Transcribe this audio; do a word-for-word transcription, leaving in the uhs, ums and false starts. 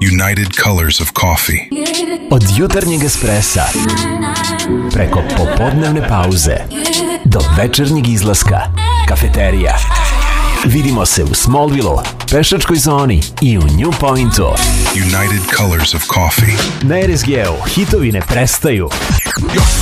United Colors of Coffee. Od jutarnjeg espressa preko popodnevne pauze do večernjeg izlaska, kafeterija. Vidimo se u Smallville, pešačkoj zoni i u New Pointu. United Colors of Coffee. Na R S G-u hitovi ne prestaju.